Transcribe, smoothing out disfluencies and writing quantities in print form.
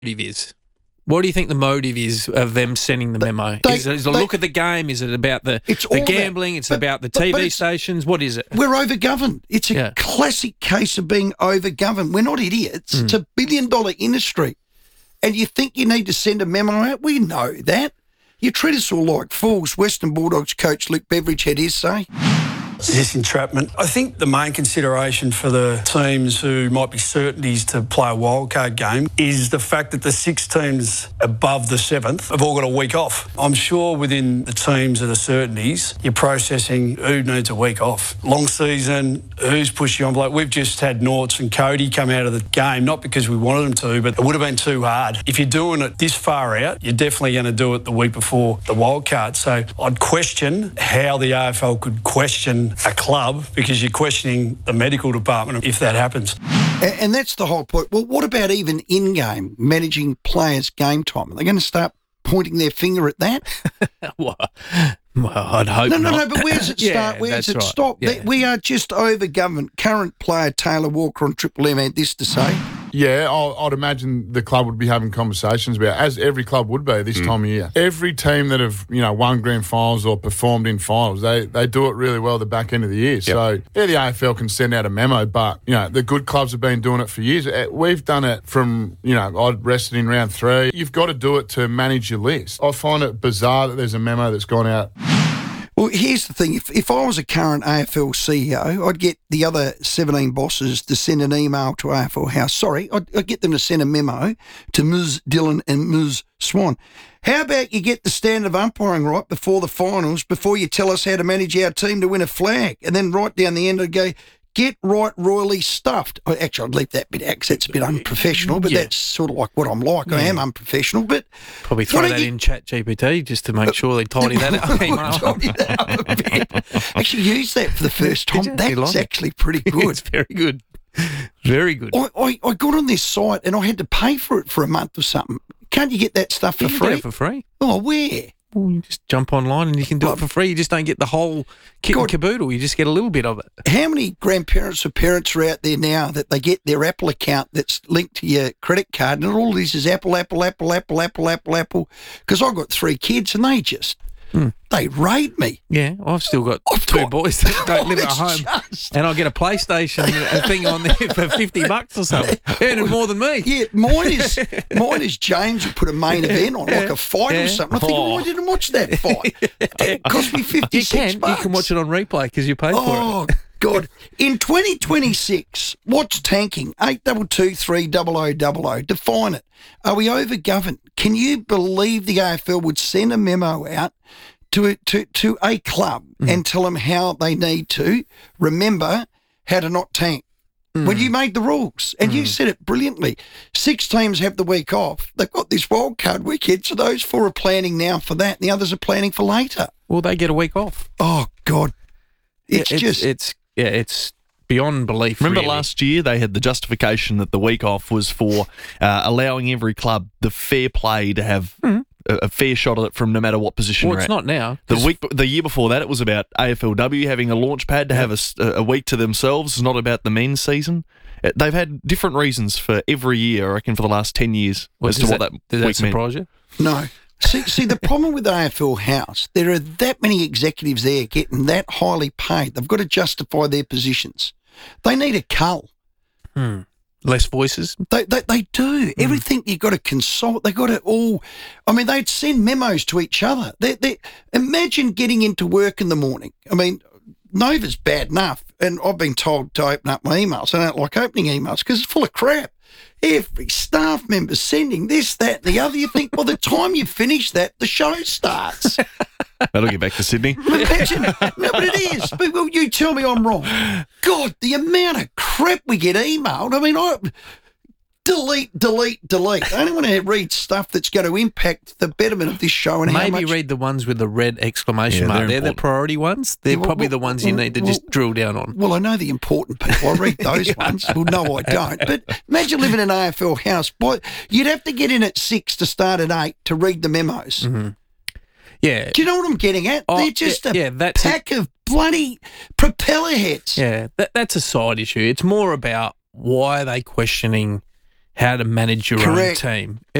motive is? What do you think the motive is of them sending the memo? Is it a look at the game? Is it about the gambling? It's about the TV stations? What is it? We're overgoverned. It's a classic case of being overgoverned. We're not idiots. It's $1 billion industry. And you think you need to send a memo out? We know that. You treat us all like fools. Western Bulldogs coach Luke Beveridge had his say. Is this entrapment? I think the main consideration for the teams who might be certainties to play a wildcard game is the fact that the 6 teams above the 7th have all got a week off. I'm sure within the teams that are certainties, you're processing who needs a week off. Long season, who's pushing on. Like we've just had Norts and Cody come out of the game, not because we wanted them to, but it would have been too hard. If you're doing it this far out, you're definitely going to do it the week before the wildcard. So I'd question how the AFL could question a club because you're questioning the medical department if that happens. And that's the whole point. Well, what about even in-game managing players' game time? Are they going to start pointing their finger at that? Well, I'd hope not. No, but where does it start? Where does it stop? Yeah. We are just over-governed. Current player Taylor Walker on Triple M had this to say. Yeah, I'd imagine the club would be having conversations about, as every club would be this time of year. Every team that have, won grand finals or performed in finals, they do it really well at the back end of the year. Yep. So, the AFL can send out a memo, but, the good clubs have been doing it for years. We've done it from, I rested in round 3. You've got to do it to manage your list. I find it bizarre that there's a memo that's gone out. Well, here's the thing. If I was a current AFL CEO, I'd get the other 17 bosses to send an email to AFL House. Sorry, I'd get them to send a memo to Ms. Dillon and Ms. Swan. How about you get the standard of umpiring right before the finals, before you tell us how to manage our team to win a flag, and then right down the end I'd go, get right royally stuffed. Actually, I'd leave that bit out because that's a bit unprofessional, but that's sort of like what I'm like. Yeah. I am unprofessional, but... Probably throw that in ChatGPT just to make sure they tidy that up. Tidy that up a bit. Actually, use that for the first time. That's actually pretty good. It's very good. Very good. I got on this site and I had to pay for it for a month or something. Can't you get that stuff for free? Get it for free. Oh, where? Well, you just jump online and you can do it for free. You just don't get the whole kit and caboodle. You just get a little bit of it. How many grandparents or parents are out there now that they get their Apple account that's linked to your credit card and all this is Apple, because I've got 3 kids and they just... They raid me. Yeah, I've still got 2 boys that don't live at home. And I'll get a PlayStation thing on there for $50 or something. Earning more than me. Yeah, mine is James who put a main event on, like a fight or something. I think, I didn't watch that fight. It cost me $56. You can watch it on replay because you paid for it. Oh, God. In 2026, what's tanking? 82230000. Define it. Are we overgoverned? Can you believe the AFL would send a memo out to a club and tell them how they need to remember how to not tank? When you made the rules, and you said it brilliantly. 6 teams have the week off. They've got this wild card weekend, so those 4 are planning now for that, and the others are planning for later. Well, they get a week off. Oh, God. It's beyond belief. Remember last year they had the justification that the week off was for allowing every club the fair play to have a fair shot at it from no matter what position Well, you're it's at. not now. The year before that, it was about AFLW having a launch pad to have a week to themselves. It's not about the men's season. They've had different reasons for every year, I reckon, for the last 10 years as to what that week meant. Does that surprise you? No. See, the problem with AFL House, there are that many executives there getting that highly paid. They've got to justify their positions. They need a cull. Less voices? They do. Everything you've got to consult. They've got to all... I mean, they'd send memos to each other. Imagine getting into work in the morning. I mean, Nova's bad enough, and I've been told to open up my emails. I don't like opening emails because it's full of crap. Every staff member sending this, that, and the other. You think, by the time you finish that, the show starts. That'll get back to Sydney. Imagine. No, but it is. But you tell me I'm wrong. God, the amount of crap we get emailed. I mean, delete. I only want to read stuff that's going to impact the betterment of this show and Maybe how much... read the ones with the red exclamation mark. They're the priority ones. They're probably the ones you need to just drill down on. Well, I know the important people. I read those ones. Well, no, I don't. But imagine living in an AFL house. Boy, you'd have to get in at 6 to start at 8 to read the memos. Mm-hmm. Yeah. Do you know what I'm getting at? They're just a pack of bloody propeller heads. Yeah, that's a side issue. It's more about why are they questioning how to manage your own team.